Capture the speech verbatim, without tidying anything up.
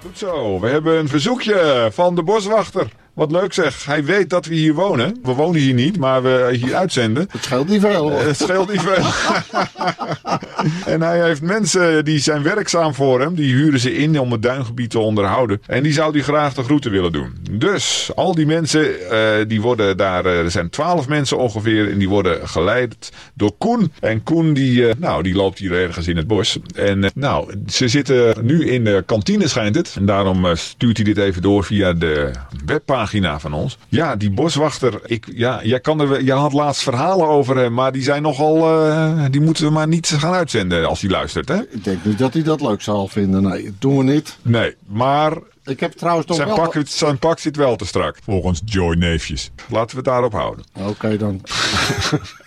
Goed zo, we hebben een verzoekje van de boswachter. Wat leuk zeg, hij weet dat we hier wonen. We wonen hier niet, maar we hier uitzenden. Het scheelt niet veel hoor. Het scheelt niet veel. En hij heeft mensen die zijn werkzaam voor hem. Die huren ze in om het duingebied te onderhouden. En die zou die graag de groeten willen doen. Dus al die mensen, uh, die worden daar, uh, er zijn twaalf mensen ongeveer. En die worden geleid door Koen. En Koen die, uh, nou, die loopt hier ergens in het bos. En uh, nou, ze zitten nu in de kantine schijnt het. En daarom uh, stuurt hij dit even door via de webpagina van ons. Ja, die boswachter. Ik, ja, jij, kan er, jij had laatst verhalen over hem. Maar die zijn nogal, uh, die moeten we maar niet gaan uitzenden als hij luistert, hè? Ik denk niet dat hij dat leuk zal vinden. Nee, dat doen we niet. Nee, maar Ik heb trouwens nog zijn wel... pak, zijn pak zit wel te strak. Volgens Joy Neefjes. Laten we het daarop houden. Oké okay, dan.